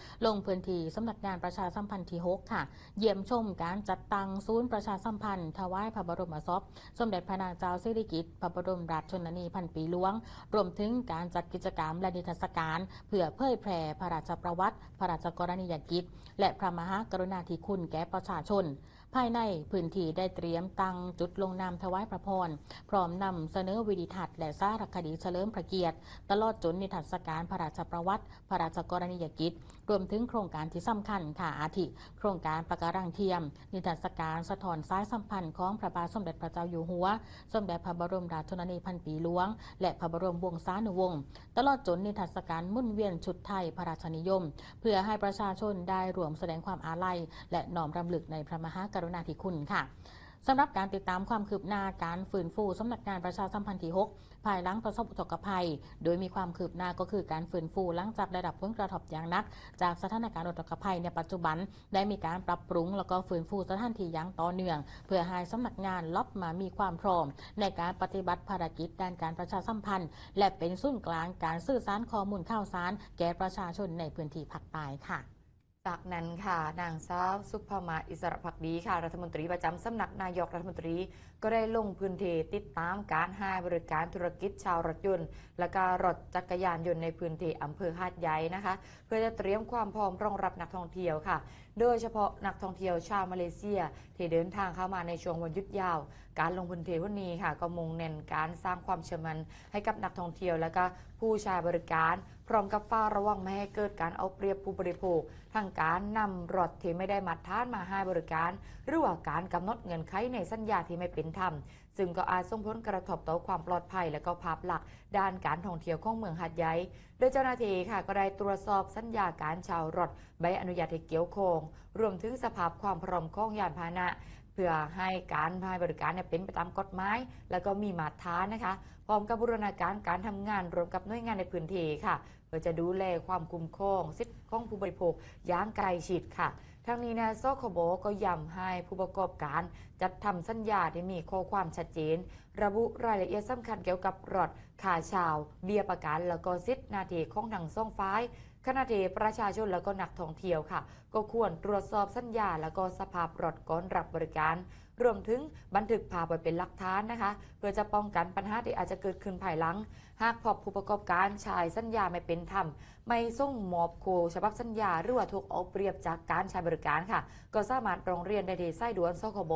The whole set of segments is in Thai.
ลงพื้นที่สำนักงานประชาสัมพันธ์ที่ 6 ค่ะเยี่ยมชมการจัดตั้งศูนย์ประชาสัมพันธ์ถวายพระบรมศพสมเด็จพระนางเจ้าสิริกิติ์พระบรมราชชนนีพันปีหลวงรวมถึงการจัดกิจกรรมและนิทรรศการเพื่อเผยแพร่พระราชประวัติพระราชกรณียกิจและพระมหากรุณาธิคุณแก่ประชาชนภายในพื้นที่ได้เตรียมตั้งจุดลงนามถวายพระพรพร้อมนำเสนอวิดีทัศน์และสารคดีเฉลิมพระเกียรติตลอดจนนิทรรศการพระราชประวัติพระราชกรณียกิจรวมถึงโครงการที่สำคัญค่ะอาทิโครงการปะการังเทียมนิทรรศการสะท้อนสายสัมพันธ์ของพระบาทสมเด็จพระเจ้าอยู่หัวสมเด็จพระบรมราชชนนีพันปีหลวงและพระบรมวงศานุวงศ์ตลอดจนนิทรรศการหมุนเวียนชุดไทยพระราชนิยมเพื่อให้ประชาชนได้ร่วมแสดงความอาลัยและน้อมรำลึกในพระมหากรุณาธิคุณค่ะสำหรับการติดตามความคืบหน้าการฟื้นฟูสำนักงานประชาสัมพันธ์ที่ 6 ภายหลังประสบอุทกภัยโดยมีความคืบหน้าก็คือการฟื้นฟูหลังจากได้รับผลกระทบอย่างหนักจากสถานการณ์อุทกภัยในปัจจุบันได้มีการปรับปรุงแล้วก็ฟื้นฟูสถานที่อย่างต่อเนื่องเพื่อให้สำนักงานล็อบมามีความพร้อมในการปฏิบัติภารกิจด้านการประชาสัมพันธ์และเป็นศูนย์กลางการสื่อสารข้อมูลข่าวสารแก่ประชาชนในพื้นที่ภาคใต้ค่ะจากนั้นค่ะนางสาวสุภมาอิสระภักดีค่ะรัฐมนตรีประจำสำนักนายกรัฐมนตรีก็ได้ลงพื้นที่ติดตามการให้บริการธุรกิจชาวรถยนต์และก็รถจักรยานยนต์ในพื้นที่อำเภอหาดใหญ่นะคะเพื่อจะเตรียมความพร้อมรองรับนักท่องเที่ยวค่ะโดยเฉพาะนักท่องเที่ยวชาวมาเลเซียที่เดินทางเข้ามาในช่วงวันหยุดยาวการลงพื้นที่วันนี้ค่ะก็มุ่งเน้นการสร้างความเชื่อมั่นให้กับนักท่องเที่ยวและก็ผู้ใช้บริการพร้อมกับเฝ้าระวังไม่ให้เกิดการเอาเปรียบผู้บริโภคทางการนำรถที่ไม่ได้มาตรฐานมาให้บริการหรือว่าการกำหนดเงื่อนไขในสัญญาที่ไม่เป็นธรรมซึ่งก็อาจส่งผลกระทบต่อความปลอดภัยและก็ภาพลักษณ์ด้านการท่องเที่ยวของเมืองหาดใหญ่โดยเจ้าหน้าที่ค่ะก็ได้ตรวจสอบสัญญาการเช่ารถใบอนุญาตให้เกี่ยวข้องรวมถึงสภาพความพร้อมของยานพาหนะเพื่อให้การให้บริการเป็นไปตามกฎหมายและก็มีมาตรฐานนะคะพร้อมกับบูรณาการการทำงานรวมกับหน่วยงานในพื้นที่ค่ะเพื่อจะดูแลความคุ้มครองสิทธิของผู้บริโภคอย่างใกล้ชิดค่ะทั้งนี้นะสคบก็ย้ำให้ผู้ประกอบการจัดทำสัญญาที่มีข้อความชัดเจนระบุรายละเอียดสำคัญเกี่ยวกับรถค่าเช่าเบี้ยประกันแล้วก็สิทธิหน้าที่ของทั้งสองฝ่ายขณะที่ประชาชนแล้วก็นักท่องเที่ยวค่ะก็ควรตรวจสอบสัญญาแล้วก็สภาพรถก่อนรับบริการรวมถึงบันทึกภาพไว้เป็นหลักฐานนะคะเพื่อจะป้องกันปัญหาที่อาจจะเกิดขึ้นภายหลังหากพบผู้ประกอบการใช้สัญญาไม่เป็นธรรมไม่ส่งมอบโคฉบับสัญญาหรือว่าถูกเอาเปรียบจากการใช้บริการค่ะก็สามารถร้องเรียนได้ที่สายด่วนสคบ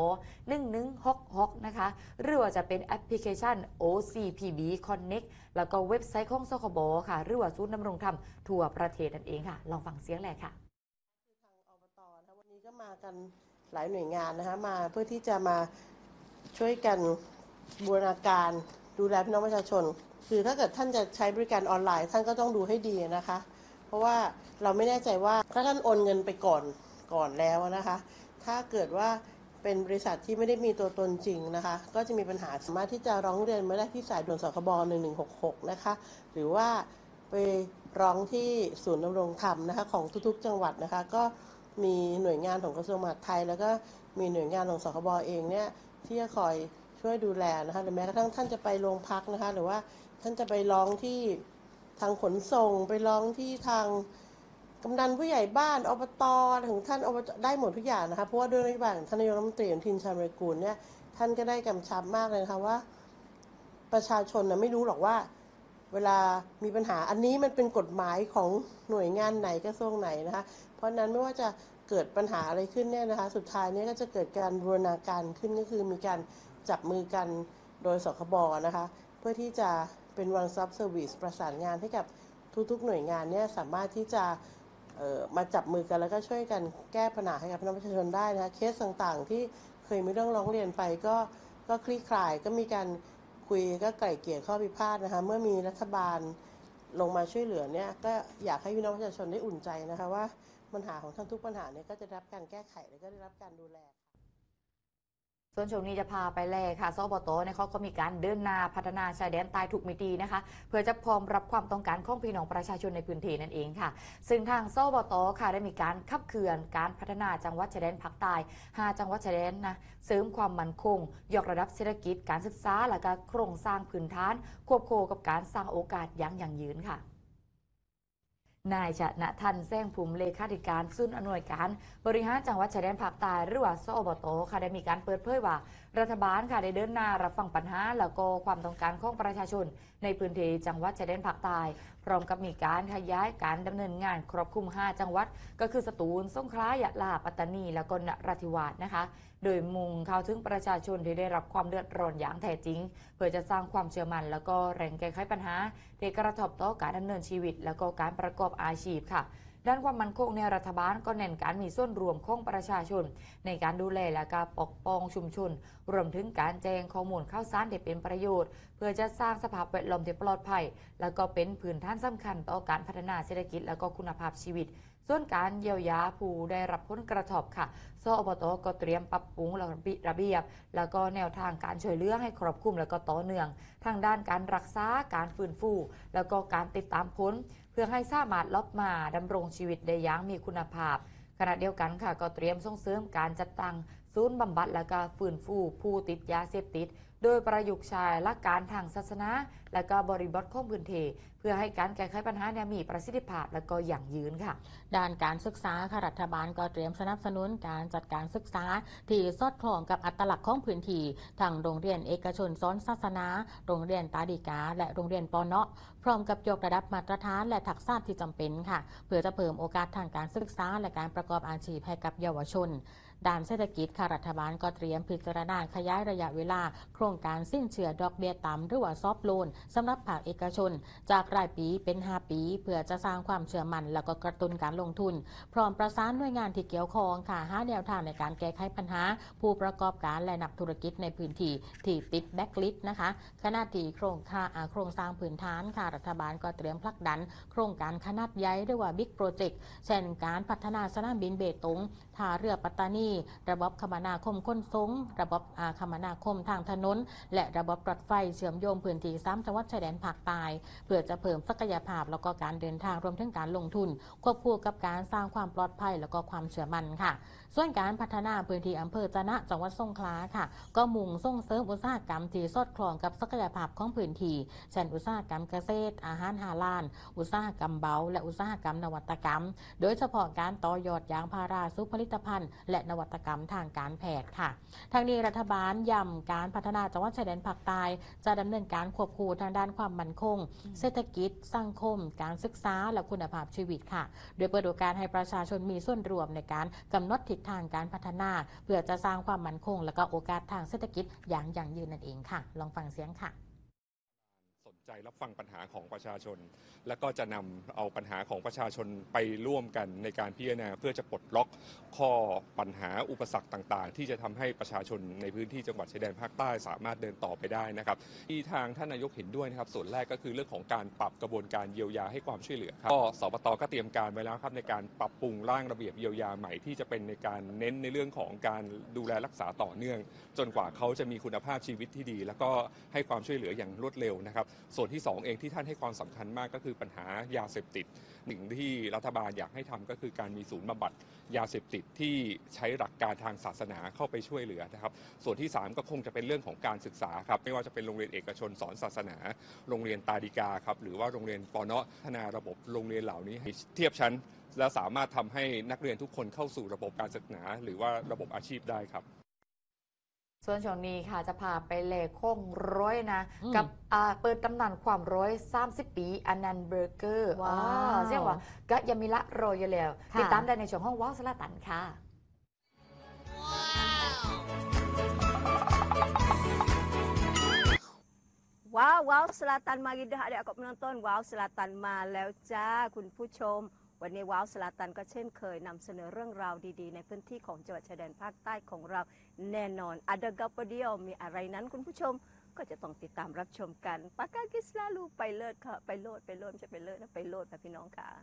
1166นะคะหรือว่าจะเป็นแอปพลิเคชัน OCPB Connect แล้วก็เว็บไซต์ของสคบค่ะหรือว่าศูนย์ดำรงธรรมทั่วประเทศนั่นเองค่ะลองฟังเสียงแหละค่ะทางอบต.นะวันนี้ก็มากันหลายหน่วยงานนะคะมาเพื่อที่จะมาช่วยกันบูรณาการดูแลพี่น้องประชาชนคือถ้าเกิดท่านจะใช้บริการออนไลน์ท่านก็ต้องดูให้ดีนะคะเพราะว่าเราไม่แน่ใจว่าถ้าท่านโอนเงินไปก่อนแล้วนะคะถ้าเกิดว่าเป็นบริษัทที่ไม่ได้มีตัวตนจริงนะคะก็จะมีปัญหาสามารถที่จะร้องเรียนมาได้ที่สายด่วนสคบ1166นะคะหรือว่าไปร้องที่ศูนย์ดำรงธรรมนะคะของทุกๆจังหวัดนะคะก็มีหน่วยงานของกระทรวงมหาดไทยแล้วก็มีหน่วยงานของสคบเองเนี่ยที่จะคอยช่วยดูแลนะคะหรือแม้กระทั่งท่านจะไปโรงพักนะคะหรือว่าท่านจะไปร้องที่ทางขนส่งไปร้องที่ทางกำนันผู้ใหญ่บ้านอบต.ถึงท่านอบต.ได้หมดทุกอย่างนะคะเพราะว่าด้วยนโยบายของท่านนายกรัฐมนตรีอนุทินชาญวิรากูลเนี่ยท่านก็ได้กำชับมากเลยนะคะว่าประชาชนไม่รู้หรอกว่าเวลามีปัญหาอันนี้มันเป็นกฎหมายของหน่วยงานไหนกระทรวงไหนนะคะเพราะนั้นไม่ว่าจะเกิดปัญหาอะไรขึ้นเนี่ยนะคะสุดท้ายนี้ก็จะเกิดการบูรณาการขึ้นก็คือมีการจับมือกันโดยสคบนะคะเพื่อที่จะเป็น one stop service ประสานงานให้กับทุกๆหน่วยงานเนี่ยสามารถที่จะมาจับมือกันแล้วก็ช่วยกันแก้ปัญหาให้กับพี่น้องประชาชนได้นะคะเคสต่างๆที่เคยมีเรื่องร้องเรียนไปก็คลี่คลายก็มีการคุยก็ไกล่เกลี่ยข้อพิพาทนะคะเมื่อมีรัฐบาลลงมาช่วยเหลือเนี่ยก็อยากให้พี่น้องประชาชนได้อุ่นใจนะคะว่าปัญหาของท่านทุกปัญหาเนี่ยก็จะได้รับการแก้ไขและก็ได้รับการดูแลส่วนช่วงนี้จะพาไปแลค่ะสบตเนี่ยเขาก็มีการเดินหน้าพัฒนาชายแดนใต้ทุกมิตินะคะเพื่อจะพร้อมรับความต้องการของพี่น้องประชาชนในพื้นที่นั่นเองค่ะซึ่งทางสบตค่ะได้มีการขับเคลื่อนการพัฒนาจังหวัดชายแดนภาคใต้5จังหวัดชายแดนนะเสริมความมั่นคงยกระดับเศรษฐกิจการศึกษาและก็โครงสร้างพื้นฐานควบคู่กับการสร้างโอกาสอย่างยั่งยืนค่ะนายชนะทันแซงภูมิเลขาธิการศูนย์อำนวยการบริหารจังหวัดชายแดนภาคใต้หรือว่าสอบตค่ะได้มีการเปิดเผยว่ารัฐบาลค่ะได้เดินหน้ารับฟังปัญหาแล้วก็ความต้องการของประชาชนในพื้นที่จังหวัดชายแดนภาคใต้พร้อมกับมีการขยายการดำเนินงานครอบคลุม5จังหวัดก็คือสตูลสงขลายะลาปัตตานีแล้วก็นราธิวาสนะคะโดยมุ่งเข้าถึงประชาชนที่ได้รับความเดือดร้อนอย่างแท้จริงเพื่อจะสร้างความเชื่อมั่นแล้วก็แรงแก้ไขปัญหาที่กระทบต่อการดำเนินชีวิตแล้วก็การประกอบอาชีพค่ะด้านความมั่นคงในรัฐบาลก็เน้นการมีส่วนรวมของประชาชนในการดูแลและการปกป้องชุมชนรวมถึงการแจ้งข้อมูลข่าวสารที่เป็นประโยชน์เพื่อจะสร้างสภาพแวดล้อมที่ปลอดภัยและก็เป็นพื้นฐานสำคัญต่อการพัฒนาเศรษฐกิจและก็คุณภาพชีวิตส่วนการเยียวยาผู้ได้รับผลกระทบค่ะสอบตก็เตรียมปรับปรุงระเบียบแล้วก็แนวทางการช่วยเหลือให้ครอบคลุมและก็ต่อเนื่องทางด้านการรักษาการฟื้นฟูแล้วก็การติดตามผลเพื่อให้สามารถลบมาดำรงชีวิตได้อย่างมีคุณภาพขณะเดียวกันค่ะก็เตรียมส่งเสริมการจัดตั้งศูนย์บำบัดและก็ฟื้นฟูผู้ติดยาเสพติดโดยประยุกต์ใช้หลักการทางศาสนาและก็บริบทของพื้นที่เพื่อให้การแก้ไขปัญหามีประสิทธิภาพและก็ยั่งยืนค่ะด้านการศึกษาค่ะรัฐบาลก็เตรียมสนับสนุนการจัดการศึกษาที่สอดคล้องกับอัตลักษณ์ของพื้นที่ทั้งโรงเรียนเอกชนสอนศาสนาโรงเรียนตาดีกาและโรงเรียนปเนาะพร้อมกับยกระดับมาตรฐานและทักษะที่จำเป็นค่ะเพื่อจะเพิ่มโอกาสทางการศึกษาและการประกอบอาชีพให้กับเยาวชนด้านเศรษฐกิจค่ะรัฐบาลก็เตรียมพิจารณาขยายระยะเวลาโครงการสิ้นเชื่อดอกเบี้ยต่ำหรือว่าซอฟท์โลนสำหรับภาคเอกชนจากรายปีเป็น5ปีเพื่อจะสร้างความเชื่อมั่นและก็กระตุ้นการลงทุนพร้อมประสานหน่วยงานที่เกี่ยวข้องค่ะหาแนวทางในการแก้ไขปัญหาผู้ประกอบการและนักธุรกิจในพื้นที่ที่ติดแบ็คลิสต์นะคะขณะที่โครงสร้างพื้นฐานค่ะรัฐบาลก็เตรียมผลักดันโครงการขนาดใหญ่หรือว่าบิ๊กโปรเจกต์เช่นการพัฒนาสนามบินเบตงท่าเรือปัตตานีระบบคมนาคมขนส่งระบบคมนาคมทางถนนและระบบรถไฟเชื่อมโยงพื้นที่3จังหวัดชายแดนภาคใต้เพื่อจะเพิ่มศักยภาพแล้วก็การเดินทางรวมถึงการลงทุนควบคู่กับการสร้างความปลอดภัยแล้วก็ความเชื่อมั่นค่ะส่วนการพัฒนาพื้นที่อำเภอจะนะจังหวัดสงขลาค่ะก็มุ่งส่งเสริมอุตสาหกรรมที่สอดคล้องกับศักยภาพของพื้นที่เช่นอุตสาหกรรมเกษตรอาหารฮาลาลอุตสาหกรรมเบาและอุตสาหกรรมนวัตกรรมโดยเฉพาะการต่อยอดยางพาราสู่ผลิตภัณฑ์และนวัตกรรมทางการแพทย์ค่ะทางนี้รัฐบาลย้ำการพัฒนาจังหวัดชายแดนภาคใต้จะดำเนินการควบคู่ทางด้านความมั่นคงเศรษฐกิจสังคมการศึกษาและคุณภาพชีวิตค่ะโดยเปิดโอกาสให้ประชาชนมีส่วนร่วมในการกำหนดทิศทางการพัฒนาเพื่อจะสร้างความมั่นคงและก็โอกาสทางเศรษฐกิจอย่างยั่งยืนนั่นเองค่ะลองฟังเสียงค่ะสนใจรับฟังปัญหาของประชาชนและก็จะนำเอาปัญหาของประชาชนไปร่วมกันในการพิจารณาเพื่อจะปลดล็อกข้อปัญหาอุปสรรคต่างๆที่จะทำให้ประชาชนในพื้นที่จังหวัดชายแดนภาคใต้สามารถเดินต่อไปได้นะครับที่ทางท่านนายกเห็นด้วยนะครับส่วนแรกก็คือเรื่องของการปรับกระบวนการเยียวยาให้ความช่วยเหลือครับก็สปต.ก็เตรียมการไว้แล้วครับในการปรับปรุงร่างระเบียบเยียวยาใหม่ที่จะเป็นในการเน้นในเรื่องของการดูแลรักษาต่อเนื่องจนกว่าเขาจะมีคุณภาพชีวิตที่ดีแล้วก็ให้ความช่วยเหลืออย่างรวดเร็วนะครับส่วนที่2เองที่ท่านให้ความสำคัญมากก็คือปัญหายาเสพติดหนึ่งที่รัฐบาลอยากให้ทำก็คือการมีศูนย์บำบัดยาเสพติดที่ใช้หลักการทางศาสนาเข้าไปช่วยเหลือนะครับส่วนที่3ก็คงจะเป็นเรื่องของการศึกษาครับไม่ว่าจะเป็นโรงเรียนเอกชนสอนศาสนาโรงเรียนตาดีกาครับหรือว่าโรงเรียนปเนาะพัฒนาระบบโรงเรียนเหล่านี้ให้เทียบชั้นและสามารถทำให้นักเรียนทุกคนเข้าสู่ระบบการศึกษาหรือว่าระบบอาชีพได้ครับส่วนช่วงนี้ค่ะจะพาไปเลขโค้งร้อยนะกับเปิดตำนานความ130 ปีอนันต์เบอร์เกอร์ว้าวเรียกว่าก็ยังมีละรอยอยู่แล้วติดตามได้ในช่วงห้องว้าวสลาตันค่ะว้าวSelatan mari dah adik-adik menonton Wow Selatan มาแล้วจ้าคุณผู้ชมวันนี้ว้าวSelatanก็เช่นเคยนำเสนอเรื่องราวดีๆในพื้นที่ของจังหวัดชายแดนภาคใต้ของเราแน่นอนada gapo diaมีอะไรนั้นคุณผู้ชมก็จะต้องติดตามรับชมกันปากกากิสลาลูไปเลิศค่ะไปโลดไม่ใช่ไปเลิศนะไปโลดค่ะพี่น้องค่ะ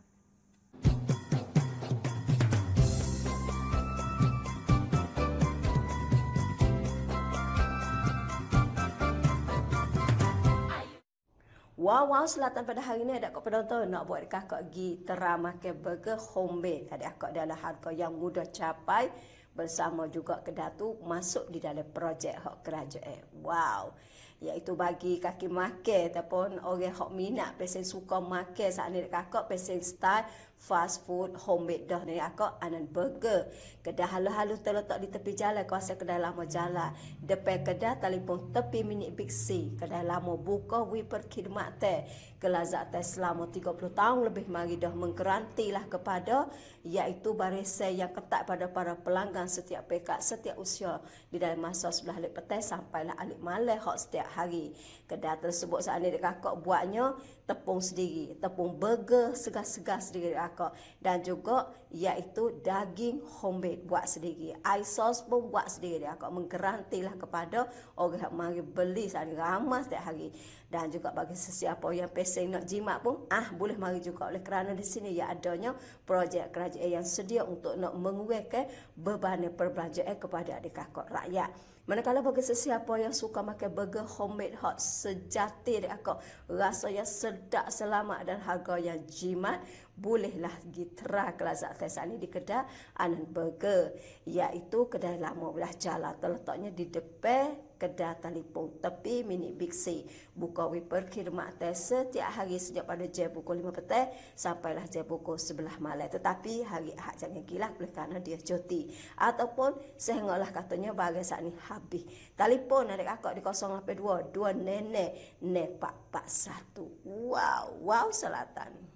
Wow Selatan pada hari ini ada kau penonton nak buat dekat kau gitara makan burger homemade ada kau dalam harga yang mudah capai bersama juga Kedatu masuk di dalam projek hak kerajaan. Wow. iaitu bagi kaki makan ataupun orang hok minat pesen suka makan saat ni kakak pesen style fast food homemade dah ni kakak anan burger. Kedai halus-halus terletak di tepi jalan kawasan kedai lama jalan. Depan kedai telefon tepi minit Big C. Kedai lama buka berkhidmat kelazatan selama 30 tahun lebih mari dah menggarantilah kepada iaitu barisan yang ketat pada para pelanggan setiap pekat setiap usia di dalam masa 11 petang sampailah alik malam hak setiap hari. Kedai tersebut saat ni kakak buatnya tepung sendiri, tepung burger segar-segar sendiri kakak, dan juga iaitu daging homemade buat sendiri, air sos pun buat sendiri kakak, menggarantilah kepada orang yang mari beli saat ni ramai setiap hari. Dan juga bagi sesiapa yang pesen nak jimat pun boleh mari juga, oleh kerana di sini ya adanya projek kerajaan yang sedia untuk nak mengurangkan beban perbelanjaan kepada adik kakak rakyat. Manakala bagi sesiapa yang suka makan burger homemade hot sejati dia rasanya sedap, selamat dan harga yang jimat, bolehlah gitra kelazatan saat ini di kedai Anan Burger, iaitu kedai lama belah jalan terletaknya di depan kedai telefon tepi minit Big C. Buka berkhidmat setiap hari sejak pada jam pukul 5 petang sampailah jam pukul 11 malam. Tetapi hari Ahad jangan gila oleh kerana dia cuti ataupun sehinggalah katanya bagi saat ni habis. Telefon adik kakak di 082 2 nenek 441. Wow Selatan.